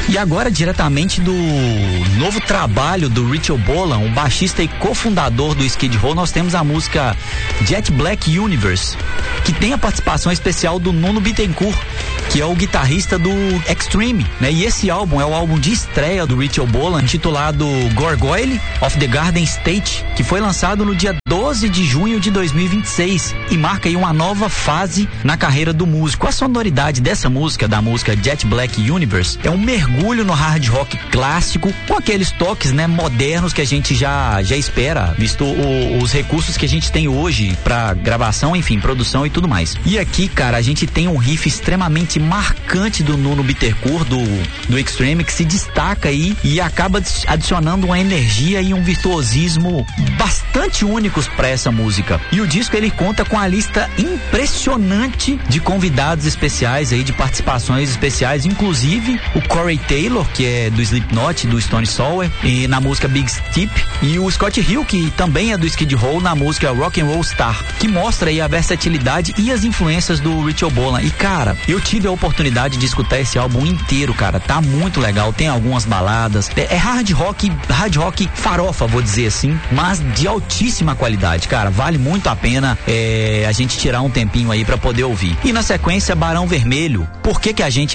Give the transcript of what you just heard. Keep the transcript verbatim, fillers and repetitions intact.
E agora, diretamente do novo trabalho do Richie Bolan, o baixista e cofundador do Skid Row, nós temos a música Jet Black Universe, que tem a participação especial do Nuno Bittencourt, que é o guitarrista do Extreme, né? E esse álbum é o álbum de estreia do Richie Bolan, intitulado Gargoyle of the Garden State, que foi lançado no dia doze de junho de dois mil e vinte e seis e marca aí uma nova fase na carreira do músico. A sonoridade dessa música, da música Jet Black Universe, é um mergulho no hard rock clássico, com aqueles toques, né, modernos que a gente já, já espera, visto o, os recursos que a gente tem hoje pra gravação, enfim, produção e tudo mais. E aqui, cara, a gente tem um riff extremamente marcante do Nuno Bittencourt, do, do Extreme, que se destaca aí e acaba adicionando uma energia e um virtuosismo bastante únicos para essa música. E o disco, ele conta com a lista impressionante de convidados especiais aí, de participações especiais, inclusive o Corey Taylor, que é do Slipknot, do Stone Sour, e na música Big Steep, e o Scott Hill, que também é do Skid Row, na música Rock and Roll Star, que mostra aí a versatilidade e as influências do Richie Bolan. E cara, eu tive a oportunidade de escutar esse álbum inteiro, cara, tá muito legal, tem algumas baladas, é hard rock, hard rock farofa, vou dizer assim, mas de altíssima qualidade, cara, vale muito a pena é, a gente tirar um tempinho aí pra poder ouvir. E na sequência, Barão Vermelho. Por que que a gente